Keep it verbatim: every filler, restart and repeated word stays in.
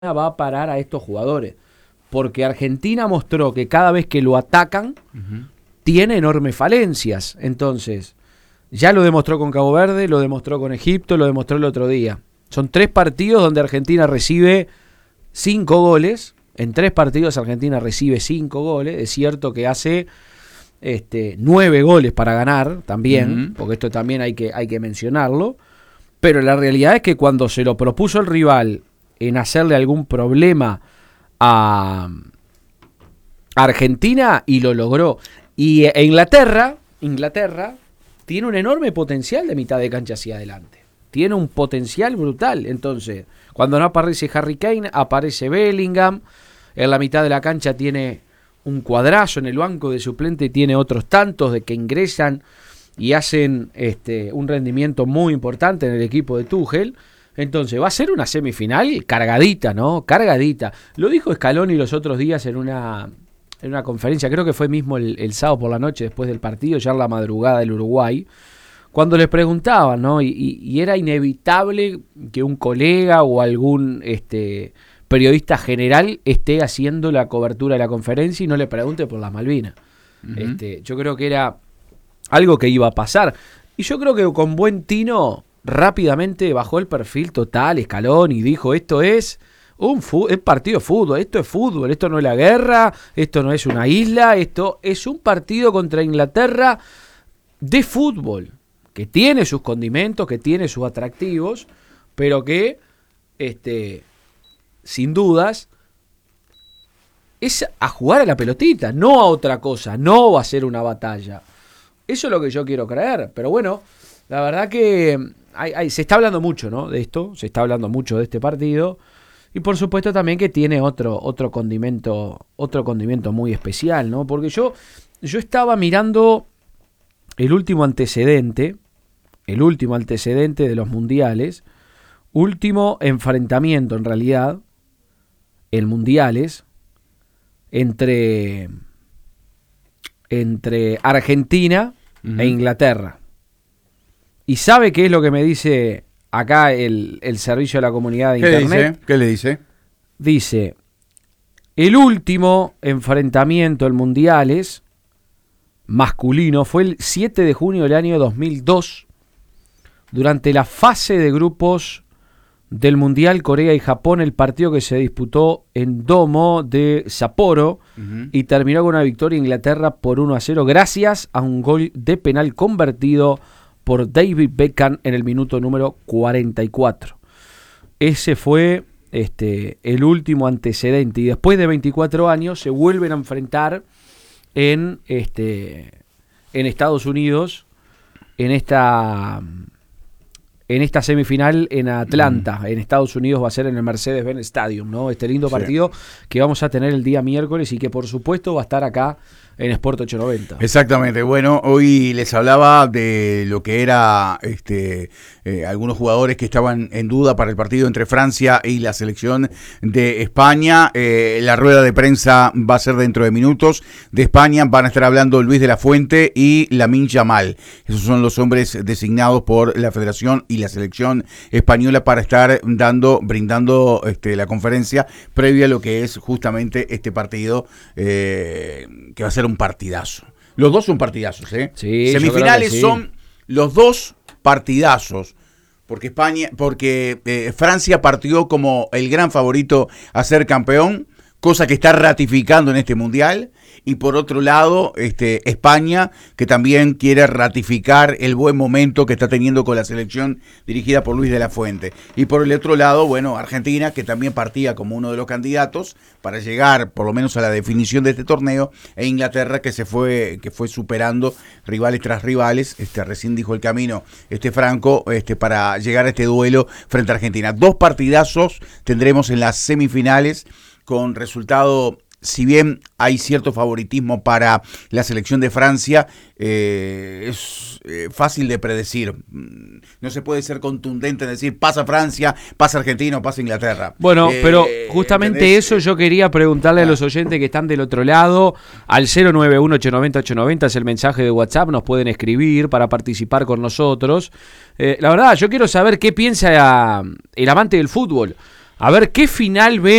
va a parar a estos jugadores, porque Argentina mostró que cada vez que lo atacan uh-huh. tiene enormes falencias. Entonces, ya lo demostró con Cabo Verde, lo demostró con Egipto, lo demostró el otro día. Son tres partidos donde Argentina recibe cinco goles. En tres partidos Argentina recibe cinco goles. Es cierto que hace este, nueve goles para ganar también, uh-huh. porque esto también hay que, hay que mencionarlo. Pero la realidad es que cuando se lo propuso el rival en hacerle algún problema a Argentina, y lo logró. Y e Inglaterra, Inglaterra tiene un enorme potencial de mitad de cancha hacia adelante. Tiene un potencial brutal. Entonces, cuando no aparece Harry Kane, aparece Bellingham. En la mitad de la cancha tiene un cuadrazo, en el banco de suplente tiene otros tantos de que ingresan y hacen este, un rendimiento muy importante en el equipo de Tuchel. Entonces va a ser una semifinal cargadita, ¿no? Cargadita. Lo dijo Scaloni los otros días en una, en una conferencia, creo que fue mismo el, el sábado por la noche después del partido, ya en la madrugada del Uruguay, cuando les preguntaban, ¿no? Y, y, y era inevitable que un colega o algún este, periodista general esté haciendo la cobertura de la conferencia y no le pregunte por las Malvinas. Uh-huh. Este, yo creo que era algo que iba a pasar. Y yo creo que con buen tino rápidamente bajó el perfil total Scaloni y dijo: esto es un es partido de fútbol, esto es fútbol, esto no es la guerra, esto no es una isla, esto es un partido contra Inglaterra de fútbol, que tiene sus condimentos, que tiene sus atractivos, pero que este, sin dudas es a jugar a la pelotita, no a otra cosa, no va a ser una batalla. Eso es lo que yo quiero creer, pero bueno, la verdad que hay, hay, se está hablando mucho, ¿no? De esto, se está hablando mucho de este partido, y por supuesto también que tiene otro, otro condimento, otro condimento muy especial, ¿no? Porque yo, yo estaba mirando el último antecedente, el último antecedente de los mundiales, último enfrentamiento en realidad, en mundiales, entre, entre Argentina uh-huh. e Inglaterra. ¿Y sabe qué es lo que me dice acá el, el servicio de la comunidad de internet? ¿Qué le dice? Dice, el último enfrentamiento en mundiales masculino fue el siete de junio del año dos mil dos, durante la fase de grupos del Mundial Corea y Japón, el partido que se disputó en Domo de Sapporo uh-huh. y terminó con una victoria de Inglaterra por uno a cero gracias a un gol de penal convertido por David Beckham en el minuto número cuarenta y cuatro. Ese fue este, el último antecedente, y después de veinticuatro años se vuelven a enfrentar en, este, en Estados Unidos, en esta, en esta semifinal en Atlanta, mm. en Estados Unidos va a ser en el Mercedes-Benz Stadium, ¿no? Este lindo partido sí. que vamos a tener el día miércoles y que por supuesto va a estar acá en Sport ochocientos noventa. Exactamente. Bueno, hoy les hablaba de lo que era este eh, algunos jugadores que estaban en duda para el partido entre Francia y la selección de España. Eh, la rueda de prensa va a ser dentro de minutos. De España van a estar hablando Luis de la Fuente y Lamine Yamal. Esos son los hombres designados por la Federación y la selección española para estar dando, brindando este, la conferencia previa a lo que es justamente este partido eh, que va a ser un partidazo. Los dos son partidazos, ¿eh? Sí, semifinales sí. son los dos partidazos, porque España, porque eh, Francia partió como el gran favorito a ser campeón, cosa que está ratificando en este mundial. Y por otro lado, este, España, que también quiere ratificar el buen momento que está teniendo con la selección dirigida por Luis de la Fuente. Y por el otro lado, bueno, Argentina, que también partía como uno de los candidatos para llegar por lo menos a la definición de este torneo, e Inglaterra, que se fue, que fue superando rivales tras rivales. Este, recién dijo el camino este Franco, este, para llegar a este duelo frente a Argentina. Dos partidazos tendremos en las semifinales, con resultado, si bien hay cierto favoritismo para la selección de Francia, eh, es eh, fácil de predecir. No se puede ser contundente en decir pasa Francia, pasa Argentina o pasa Inglaterra. Bueno, eh, pero eh, justamente ¿entendés? eso yo quería preguntarle ah. a los oyentes que están del otro lado. Al cero nueve uno, ocho nueve cero, ocho nueve cero es el mensaje de WhatsApp, nos pueden escribir para participar con nosotros. Eh, la verdad, yo quiero saber qué piensa el amante del fútbol A ver qué final ve